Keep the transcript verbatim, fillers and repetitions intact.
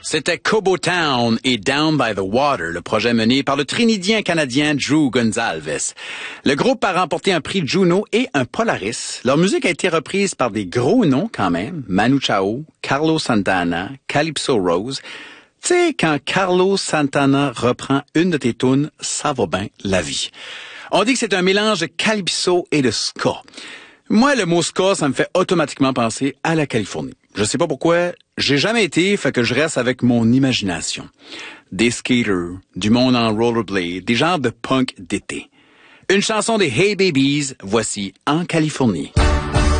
C'était Cobo Town et Down by the Water, le projet mené par le Trinidien-Canadien Drew Gonzalez. Le groupe a remporté un prix Juno et un Polaris. Leur musique a été reprise par des gros noms quand même. Manu Chao, Carlos Santana, Calypso Rose. Tu sais, quand Carlos Santana reprend une de tes tunes, ça va bien la vie. On dit que c'est un mélange de calypso et de ska. Moi, le mot ska, ça me fait automatiquement penser à la Californie. Je sais pas pourquoi, j'ai jamais été, fait que je reste avec mon imagination. Des skaters, du monde en rollerblade, des genres de punk d'été. Une chanson des Hey Babies, voici En Californie.